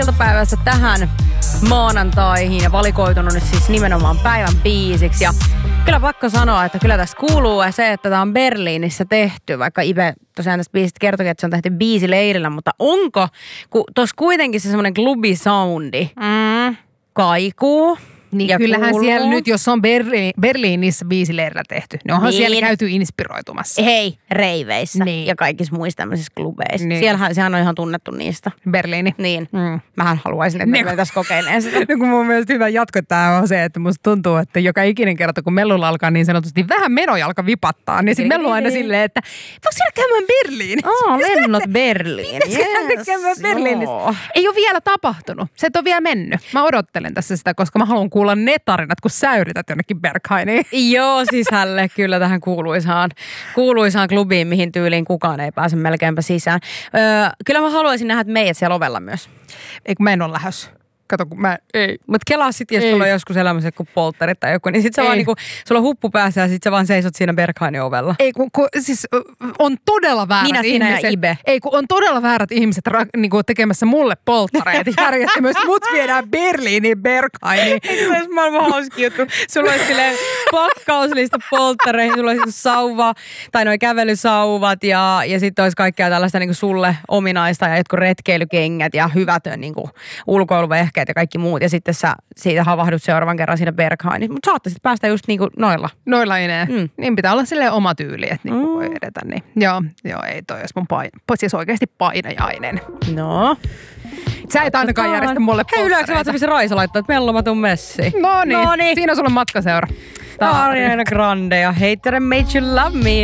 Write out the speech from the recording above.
iltapäivässä tähän maanantaihin ja valikoitunut nyt siis nimenomaan päivän biisiksi. Ja kyllä pakko sanoa, että kyllä tässä kuuluu se, että tämä on Berliinissä tehty, vaikka Ibe tosiaan tästä biisistä kertokin, että se on tehty biisileirillä, mutta onko, kun tuossa kuitenkin se semmoinen klubisoundi kaikuu. Niin ja kyllähän kuuluu. siellä nyt, jos on Berliinissä biisileirillä tehty, niin onhan siellä käyty inspiroitumassa. Hei, reiveissä Niin. ja kaikissa muissa tämmöisissä klubeissa. Niin. Sehän on ihan tunnettu niistä. Berliini. Niin. Mähän haluaisin, että me tässä kokeilemaan sitä. No kun mun mielestä hyvä jatko tää on se, että musta tuntuu, että joka ikinen kerta, kun mellulla alkaa niin sanotusti vähän menojalka vipattaa, niin sit mellu on aina silleen, että voiko siellä käymään Berliinissä? Lennot Berliin. Yes. Käymään Berliinissä. Ei ole vielä tapahtunut. Se et ole vielä mennyt. Mä odottelen tässä sitä, koska mä haluan kuulla ne tarinat, kun sä yrität jonnekin Berghainiin. Joo, sisälle kyllä tähän kuuluisaan klubiin, mihin tyyliin kukaan ei pääse melkeinpä sisään. Kyllä mä haluaisin nähdä meidät siellä ovella myös. Ei kun mä en ole lähdössä. Kato, kun mä ei. Mutta kelaa sit, jos sulla on joskus elämässä joku polttarit tai joku, niin sit sä vaan niinku, sulla on huppu päässä ja sit sä vaan seisot siinä Berghainin ovella. Ei kun siis on todella väärät Minä, sinä ihmiset. ja Ibe. Ei kun on todella väärät ihmiset niinku tekemässä mulle polttareita. Järjestä myös mut viedään Berliiniin Berghainiin. Se olisi maailman hauski juttu. Sulla olisi silleen pakkauslista polttareihin, sulla olisi sauva tai noi kävelysauvat ja sitten olisi kaikkea tällaista niinku sulle ominaista ja jotkut retkeilykengät ja hyvät niinku ulkoiluvehkeet ja kaikki muut. Ja sitten sä siitä havahdut seuraavan kerran siinä Berghainissa. Mutta saattaisit päästä just niinku noilla. Noilla ineen. Niin pitää olla silleen oma tyyli, että niinku voi edetä. Niin. Joo, ei toi olisi mun siis oikeasti painajainen. No. Sä et ainakaan järjestä mulle Hei, polttareita. yleensä missä Raisa laittaa, että mello mä tuun messiin. Noniin. Siinä on sulle matkaseura. Ariana Grande ja Hater and Made You Love Me.